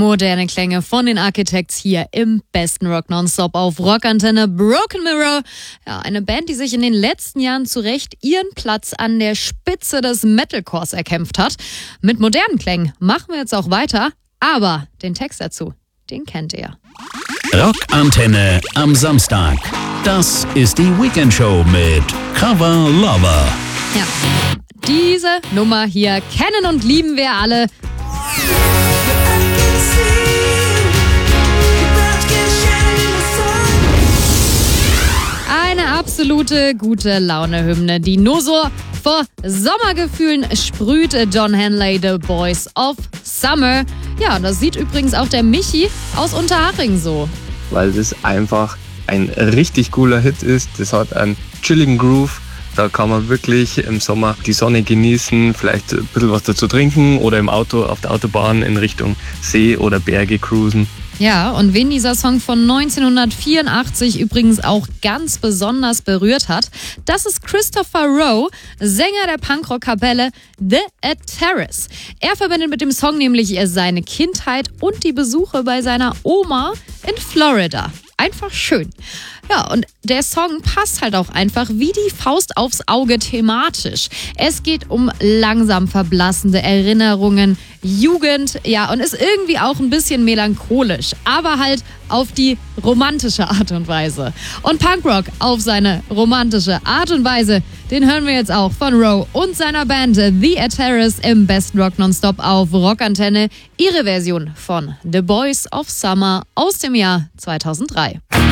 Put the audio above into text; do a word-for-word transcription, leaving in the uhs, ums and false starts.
Moderne Klänge von den Architects hier im besten Rock Nonstop auf Rockantenne. Broken Mirror, ja, eine Band, die sich in den letzten Jahren zu Recht ihren Platz an der Spitze des Metalcores erkämpft hat. Mit modernen Klängen machen wir jetzt auch weiter, aber den Text dazu, den kennt ihr. Rockantenne am Samstag. Das ist die Weekendshow mit Cover Lover. Ja, diese Nummer hier kennen und lieben wir alle. Eine absolute gute Laune-Hymne, die nur so vor Sommergefühlen sprüht. John Henley, The Boys of Summer. Ja, das sieht übrigens auch der Michi aus Unterhaching so. Weil das einfach ein richtig cooler Hit ist. Das hat einen chilligen Groove. Da kann man wirklich im Sommer die Sonne genießen, vielleicht ein bisschen was dazu trinken oder im Auto auf der Autobahn in Richtung See oder Berge cruisen. Ja, und wen dieser Song von neunzehnhundertvierundachtzig übrigens auch ganz besonders berührt hat, das ist Christopher Rowe, Sänger der Punkrock-Kapelle The Terrace. Er verbindet mit dem Song nämlich seine Kindheit und die Besuche bei seiner Oma in Florida. Einfach schön. Ja, und der Song passt halt auch einfach wie die Faust aufs Auge thematisch. Es geht um langsam verblassende Erinnerungen, Jugend, ja, und ist irgendwie auch ein bisschen melancholisch, aber halt auf die romantische Art und Weise. Und Punkrock auf seine romantische Art und Weise, den hören wir jetzt auch von Rowe und seiner Band The Terrace im besten Rock Nonstop auf Rockantenne. Ihre Version von The Boys of Summer aus dem Jahr zweitausenddrei.